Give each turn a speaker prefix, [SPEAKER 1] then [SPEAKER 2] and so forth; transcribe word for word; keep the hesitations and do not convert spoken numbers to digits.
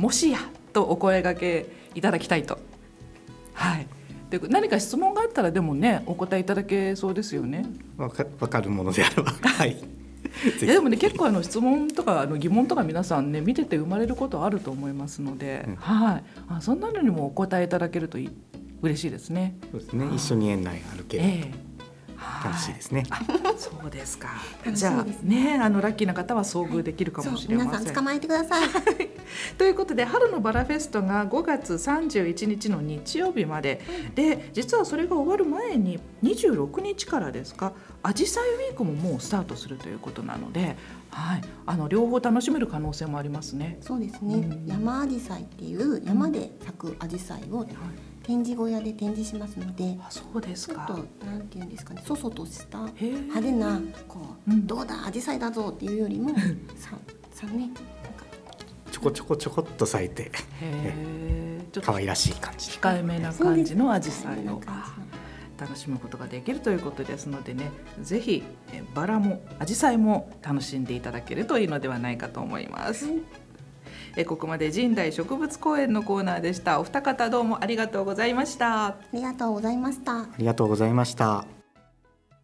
[SPEAKER 1] もしやとお声掛けいただきたいと。はい、で何か質問があったらでもねお答えいただけそうですよね。
[SPEAKER 2] わか、わかるものであればはい
[SPEAKER 1] いやでもね結構あの質問とかあの疑問とか皆さんね見てて生まれることあると思いますので、うん、はい、あそんなのにもお答えいただけるといい嬉しいですね。
[SPEAKER 2] そうですね、一緒に園内歩ける、えー、楽しいですね。
[SPEAKER 1] あ、そうですか。じゃあね、あのラッキーな方は遭遇できるかもしれません。
[SPEAKER 3] 皆さん捕まえてください。
[SPEAKER 1] ということで春のバラフェストがごがつさんじゅういちにちの日曜日まで、うん、で実はそれが終わる前ににじゅうろくにちからですかアジサイウィークももうスタートするということなので、はい、あの両方楽しめる可能性もありますね。
[SPEAKER 3] そうですね、うん、山アジサイっていう山で咲くアジサイを、うん、展示小屋で展示しますので、
[SPEAKER 1] あ、そうですか。
[SPEAKER 3] ちょっとなんていうんですかね、そそとした派手なこう、うん、どうだアジサイだぞっていうよりもささね
[SPEAKER 2] ちょこちょこちょこっと咲いて可愛らしい感じ、
[SPEAKER 1] 控えめな感じのアジサイを楽しむことができるということですのでね、ぜひバラもアジサイも楽しんでいただけるといいのではないかと思います。はい、えここまで神代植物公園のコーナーでした。お二方どうもありがとうございました。
[SPEAKER 3] ありがとうございました。
[SPEAKER 2] ありがとうございました。